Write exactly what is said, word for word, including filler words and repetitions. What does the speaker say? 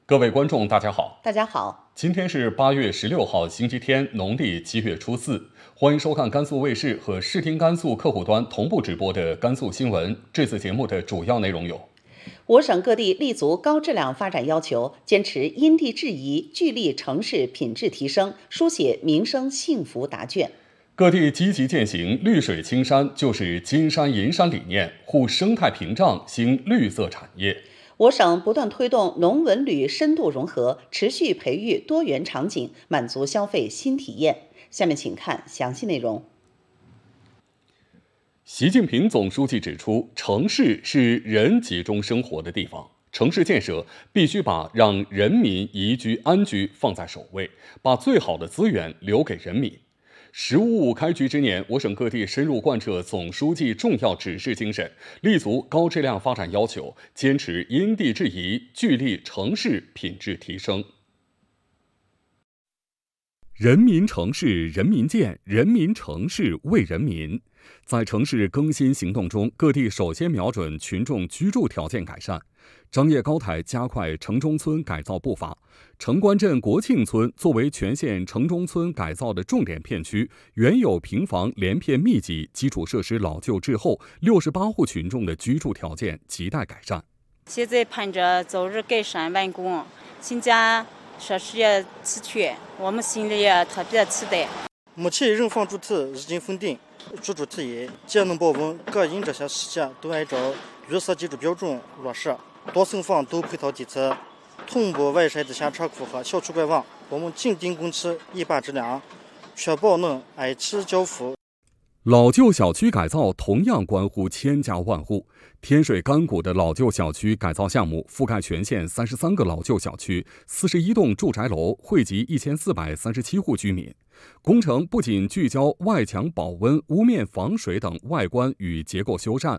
各位观众，大家好。 大家好， 今天是八月十六号，星期天，农历七月初四。欢迎收看甘肃卫视和视听甘肃客户端同步直播的甘肃新闻。这次节目的主要内容有： 我省各地立足高质量发展要求，坚持因地制宜，聚力城市品质提升，书写民生幸福答卷。 各地积极践行绿水青山就是金山银山理念，护生态屏障，兴绿色产业。 我省不断推动农文旅深度融合，持续培育多元场景，满足消费新体验。下面请看详细内容。 习近平总书记指出，城市是人集中生活的地方，城市建设必须把让人民宜居安居放在首位，把最好的资源留给人民。十五五开局之年，我省各地深入贯彻总书记重要指示精神，立足高质量发展要求，坚持因地制宜，聚力城市品质提升。人民城市人民建，人民城市为人民。在城市更新行动中，各地首先瞄准群众居住条件改善。张掖高台加快城中村改造步伐。城关镇国庆村作为全县城中村改造的重点片区，原有平房连片密集、基础设施老旧滞后，六十八户群众的居住条件亟待改善。 现在盼着早日改善完工，新建设施也齐全，我们心里也特别期待。 目前人房主体已经封顶，居住体验、节能保温、隔音这些细节都按照绿色建筑标准落实，多层房都配套地侧，同步完善地下车库和小区管网。我们紧盯工期，一把质量，确保能按期交付。 老旧小区改造同样关乎千家万户。天水干谷的老旧小区改造项目覆盖全县三十三个老旧小区、四十一栋住宅楼，惠及一千四百三十七户居民。工程不仅聚焦外墙保温、屋面防水等外观与结构修缮，